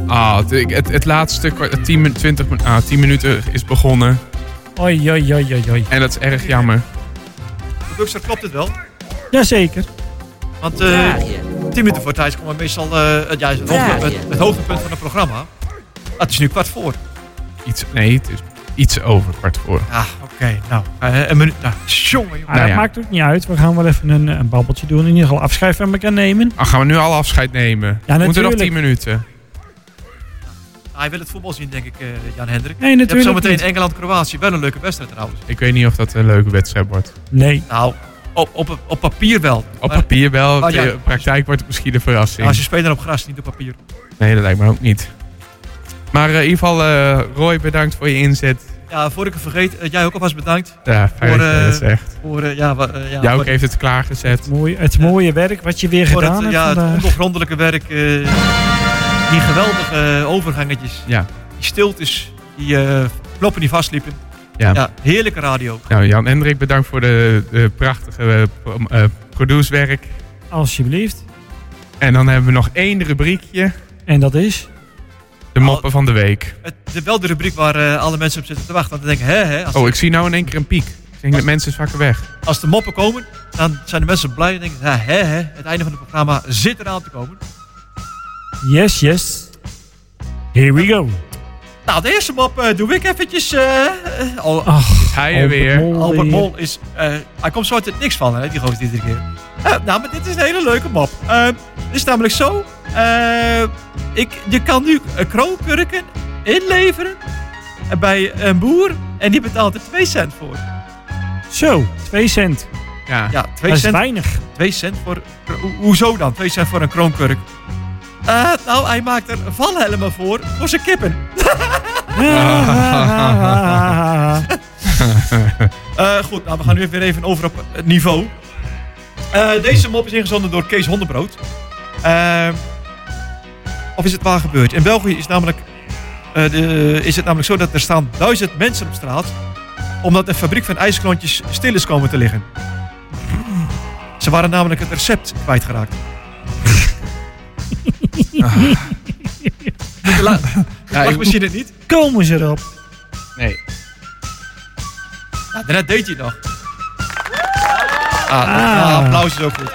Het laatste 10 minuten is begonnen. Oi. En dat is erg jammer. Buxer, klopt het wel? Jazeker. Want 10 minuten voor tijd komen we meestal het hoogtepunt van het programma. Het is nu 15:15. Het is iets over 15:15. Ja, oké. Nou, een minuut. Nou, jongen. Dat maakt ook niet uit. We gaan wel even een babbeltje doen. In ieder geval afscheid van elkaar nemen. Gaan we nu al afscheid nemen? Ja, moeten nog 10 minuten. Hij wil het voetbal zien, denk ik, Jan-Hendrik. Nee, natuurlijk. Je hebt zometeen Engeland-Kroatië. Wel een leuke wedstrijd trouwens. Ik weet niet of dat een leuke wedstrijd wordt. Nee. Nou, op papier wel. Op papier wel. Oh, ja. In de praktijk wordt het misschien een verrassing. Als je speelt op gras, niet op papier. Nee, dat lijkt me ook niet. Maar in ieder geval, Roy, bedankt voor je inzet. Ja, voor ik het vergeet, jij ook alvast bedankt. Ja, fijn dat je dat zegt. Jij ook heeft het klaargezet. Het mooie werk wat je weer gedaan hebt vandaag. Het ondergrondelijke werk. Die geweldige overgangetjes. Ja. Die stiltes die knoppen die vastliepen. Ja, heerlijke radio. Nou, Jan-Hendrik, bedankt voor de prachtige producewerk. Alsjeblieft. En dan hebben we nog 1 rubriekje. En dat is? De moppen van de week. Wel de rubriek waar alle mensen op zitten te wachten. Want dan denken, ik zie nou in één keer een piek. Ik denk dat mensen vakken weg. Als de moppen komen, dan zijn de mensen blij en denken, het einde van het programma zit eraan te komen. Yes. Here we go. Nou, de eerste mop doe ik eventjes. Is hij er weer? Albert Mol is... hij komt zo uit het niks van, hè, die gozer iedere keer. Maar dit is een hele leuke mop. Het is namelijk zo. Je kan nu kroonkurken inleveren bij een boer. En die betaalt er 2 cent voor. Zo, 2 cent. Ja, 2 dat is cent. weinig. 2 cent voor... Hoezo dan? 2 cent voor een kroonkurk? Nou, hij maakt er valhelmen voor zijn kippen. Goed, nou, we gaan nu weer even over op het niveau. Deze mop is ingezonden door Kees Hondenbrood. Of is het waar gebeurd? In België is het namelijk zo dat er staan 1000 mensen op straat, omdat de fabriek van ijsklontjes stil is komen te liggen. Ze waren namelijk het recept kwijtgeraakt. Lach misschien het niet? Komen ze erop? Nee. Nou, daarnet deed hij het nog. Applaus is ook goed.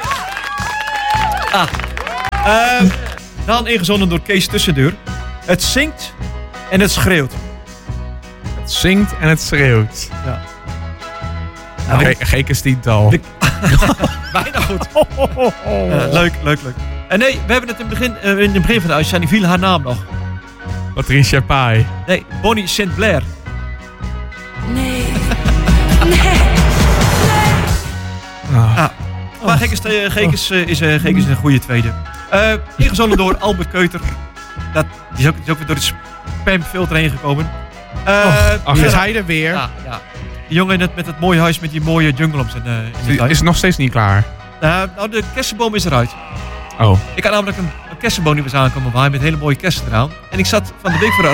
Dan ingezonden door Kees Tussendeur. Het zingt en het schreeuwt. Het zingt en het schreeuwt. Ja. Gek is die dal. Bijna goed. Leuk. En nee, we hebben het in het begin van de uitzending viel haar naam nog. Patricia Pai. Nee, Bonnie St. Blair. Nee. Maar Gek is een goede tweede. Ingezonden door Albert Keuter. Die is ook weer door het spamfilter heen gekomen. Is hij er weer? Ja. Die jongen met het mooie huis met die mooie jungle op zijn tuin. Is het nog steeds niet klaar? Nou, de kersenboom is eruit. Oh. Ik had namelijk een kersenboom die was aankomen waaien met hele mooie kersen eraan. En ik zat van de week voor een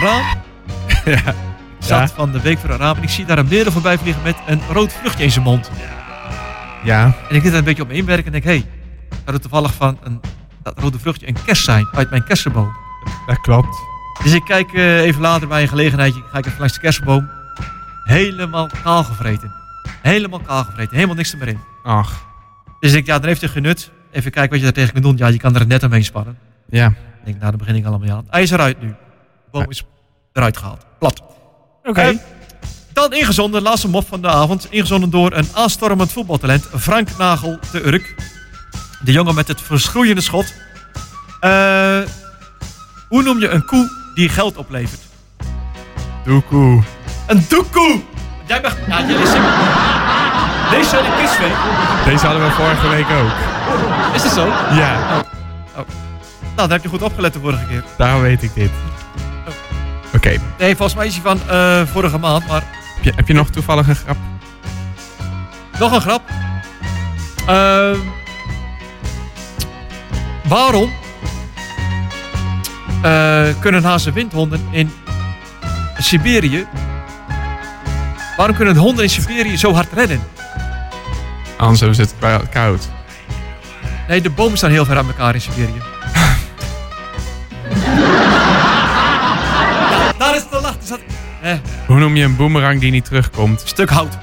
raam. En ik zie daar een beer voorbij vliegen met een rood vruchtje in zijn mond. Ja. En ik zit er een beetje op me inwerken en denk, zou het toevallig van dat rode vruchtje een kers zijn uit mijn kersenboom? Dat klopt. Dus ik kijk even later bij een gelegenheidje, ga ik even langs de kersenboom. Helemaal kaal gevreten. Helemaal niks er meer in. Ach. Dus ik dan heeft het genut. Even kijken wat je daar tegen kunt doen. Ja, je kan er net omheen spannen. Ja. Ik denk, dan begin ik allemaal aan. Hij is eruit nu. De boom is eruit gehaald. Plat. Oké. Dan ingezonden, laatste mop van de avond. Ingezonden door een aanstormend voetbaltalent. Frank Nagel te Urk. De jongen met het verschroeiende schot. Hoe noem je een koe die geld oplevert? Doekoe. Een doekoe! Jij mag... Ja, jullie zeggen... Deze zijn de Kidsweek. Deze hadden we vorige week ook. Is dat zo? Ja. Nou, dan heb je goed opgelet de vorige keer. Daarom weet ik dit. Oké. Nee, volgens mij is hij van vorige maand, maar... Heb je nog toevallig een grap? Nog een grap. Waarom kunnen hazenwindhonden in Siberië... Waarom kunnen de honden in Siberië zo hard rennen? Anders is het koud. Nee, de bomen staan heel ver aan elkaar in Siberië. Daar is te lachen. Is dat... Hoe noem je een boemerang die niet terugkomt? Stuk hout.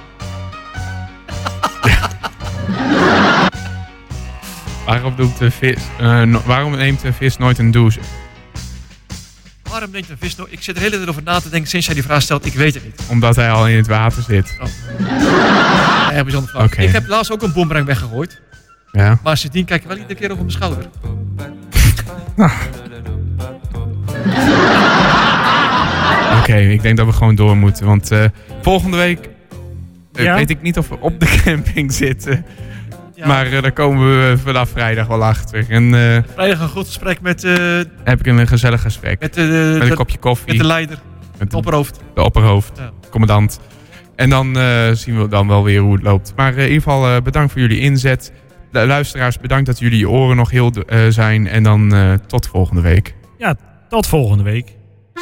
Waarom neemt een vis nooit een douche? Waarom denkt een vis nou? Ik zit er heel hele tijd over na te denken sinds jij die vraag stelt. Ik weet het niet. Omdat hij al in het water zit. Heel bijzonder vraag. Okay. Ik heb laatst ook een boemerang weggegooid. Ja. Maar sindsdien kijk ik wel iedere keer over mijn schouder. Oké, ik denk dat we gewoon door moeten. Want volgende week weet ik niet of we op de camping zitten. Ja. Maar daar komen we vanaf vrijdag wel achter. En, vrijdag een goed gesprek met... heb ik een gezellig gesprek. Met een kopje koffie. Met de leider. Met de opperhoofd. De opperhoofd. Ja. Commandant. En dan zien we dan wel weer hoe het loopt. Maar in ieder geval bedankt voor jullie inzet. De luisteraars, bedankt dat jullie je oren nog heel zijn. En dan tot volgende week. Ja, tot volgende week.